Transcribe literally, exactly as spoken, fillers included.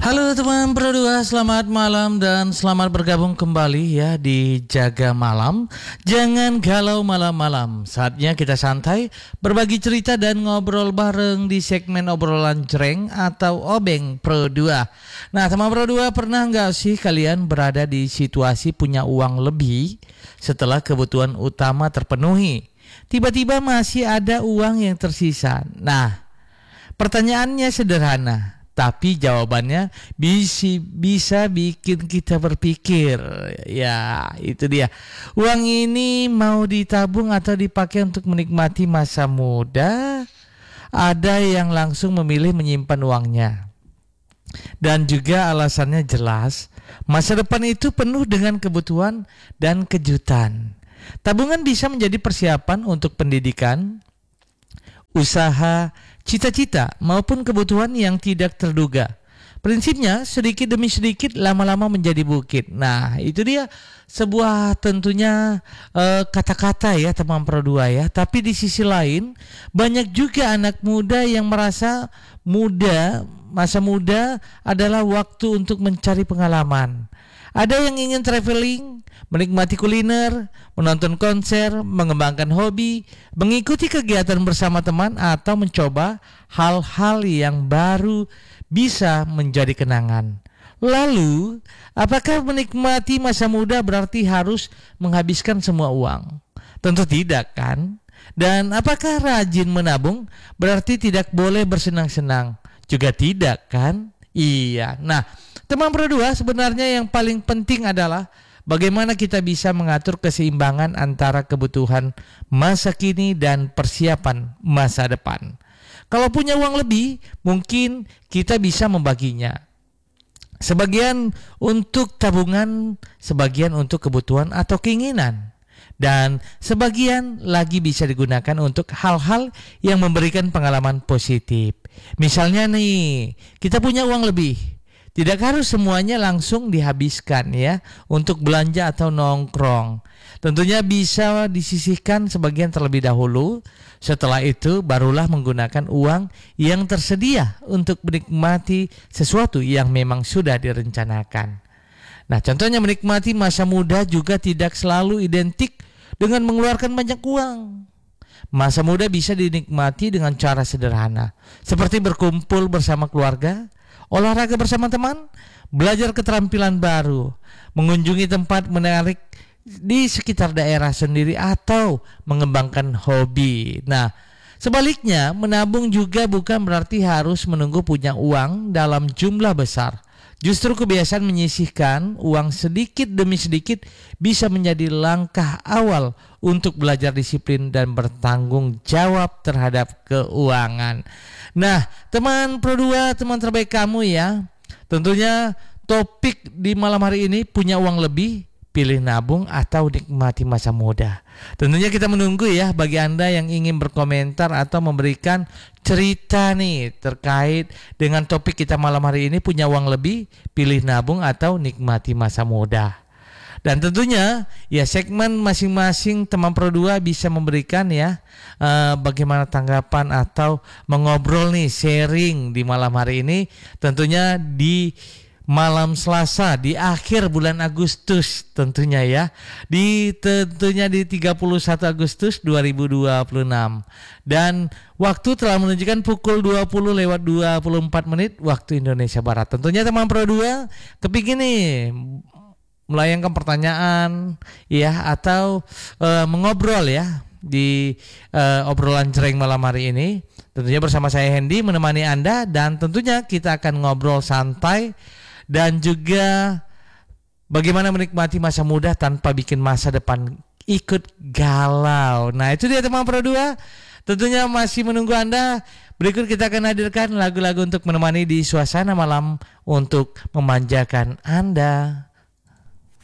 Halo teman berdua, selamat malam dan selamat bergabung kembali ya di Jaga Malam. Jangan galau malam-malam, saatnya kita santai, berbagi cerita dan ngobrol bareng di segmen obrolan jreng atau obeng Pro dua. Nah teman Pro dua, pernah nggak sih kalian berada di situasi punya uang lebih setelah kebutuhan utama terpenuhi? Tiba-tiba masih ada uang yang tersisa. Nah, pertanyaannya sederhana, tapi jawabannya bisa, bisa bikin kita berpikir. Ya, itu dia. Uang ini mau ditabung atau dipakai untuk menikmati masa muda? Ada yang langsung memilih menyimpan uangnya. Dan juga alasannya jelas. Masa depan itu penuh dengan kebutuhan dan kejutan. Tabungan bisa menjadi persiapan untuk pendidikan, usaha, cita-cita maupun kebutuhan yang tidak terduga. Prinsipnya sedikit demi sedikit lama-lama menjadi bukit. Nah itu dia sebuah tentunya uh, kata-kata ya teman Pro dua ya. Tapi di sisi lain banyak juga anak muda yang merasa muda, masa muda adalah waktu untuk mencari pengalaman. Ada yang ingin traveling, menikmati kuliner, menonton konser, mengembangkan hobi, mengikuti kegiatan bersama teman, atau mencoba hal-hal yang baru bisa menjadi kenangan. Lalu, apakah menikmati masa muda berarti harus menghabiskan semua uang? Tentu tidak kan? Dan apakah rajin menabung berarti tidak boleh bersenang-senang? Juga tidak kan? Iya. Nah, teman Pro dua, sebenarnya yang paling penting adalah bagaimana kita bisa mengatur keseimbangan antara kebutuhan masa kini dan persiapan masa depan. Kalau punya uang lebih, mungkin kita bisa membaginya. Sebagian untuk tabungan, sebagian untuk kebutuhan atau keinginan. Dan sebagian lagi bisa digunakan untuk hal-hal yang memberikan pengalaman positif. Misalnya nih, kita punya uang lebih. Tidak harus semuanya langsung dihabiskan ya untuk belanja atau nongkrong. Tentunya bisa disisihkan sebagian terlebih dahulu. Setelah itu barulah menggunakan uang yang tersedia untuk menikmati sesuatu yang memang sudah direncanakan. Nah, contohnya menikmati masa muda juga tidak selalu identik dengan mengeluarkan banyak uang. Masa muda bisa dinikmati dengan cara sederhana, seperti berkumpul bersama keluarga, olahraga bersama teman, belajar keterampilan baru, mengunjungi tempat menarik di sekitar daerah sendiri, atau mengembangkan hobi. Nah, sebaliknya menabung juga bukan berarti harus menunggu punya uang dalam jumlah besar. Justru kebiasaan menyisihkan uang sedikit demi sedikit bisa menjadi langkah awal untuk belajar disiplin dan bertanggung jawab terhadap keuangan. Nah, teman Pro dua, teman terbaik kamu ya. Tentunya topik di malam hari ini, punya uang lebih, pilih nabung atau nikmati masa muda. Tentunya kita menunggu ya bagi Anda yang ingin berkomentar atau memberikan cerita nih terkait dengan topik kita malam hari ini, punya uang lebih, pilih nabung atau nikmati masa muda. Dan tentunya ya segmen masing-masing teman Pro dua bisa memberikan ya uh, bagaimana tanggapan atau mengobrol nih, sharing di malam hari ini, tentunya di malam Selasa di akhir bulan Agustus tentunya ya. Di tentunya di tiga puluh satu Agustus dua ribu dua puluh enam. Dan waktu telah menunjukkan pukul dua puluh lewat dua puluh empat menit waktu Indonesia Barat. Tentunya teman Pro dua kepingin nih melayangkan pertanyaan ya atau uh, mengobrol ya di uh, obrolan jreng malam hari ini. Tentunya bersama saya Hendy menemani Anda, dan tentunya kita akan ngobrol santai dan juga bagaimana menikmati masa muda tanpa bikin masa depan ikut galau. Nah itu dia teman Pro dua. Tentunya masih menunggu Anda. Berikut kita akan hadirkan lagu-lagu untuk menemani di suasana malam untuk memanjakan Anda.